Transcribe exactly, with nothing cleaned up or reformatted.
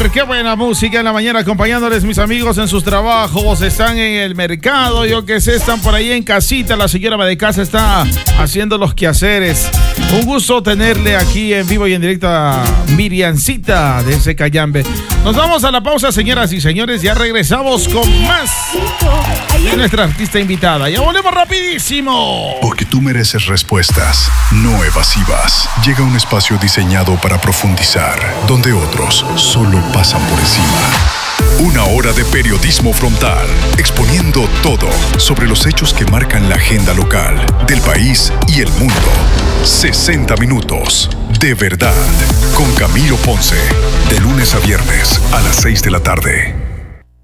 ver, qué buena música en la mañana acompañándoles mis amigos en sus trabajos, están en el mercado, yo qué sé, están por ahí en casita, la señora de casa está haciendo los quehaceres. Un gusto tenerle aquí en vivo y en directo a Miriancita de ese Cayambe. Nos vamos a la pausa, señoras y señores, ya regresamos con más de nuestra artista invitada. Ya volvemos rapidísimo. Porque tú mereces respuestas, no evasivas. Llega un espacio diseñado para profundizar, donde otros solo pasan por encima. Una hora de periodismo frontal, exponiendo todo sobre los hechos que marcan la agenda local, del país y el mundo. sesenta minutos de verdad, con Camilo Ponce, de lunes a viernes a las seis de la tarde.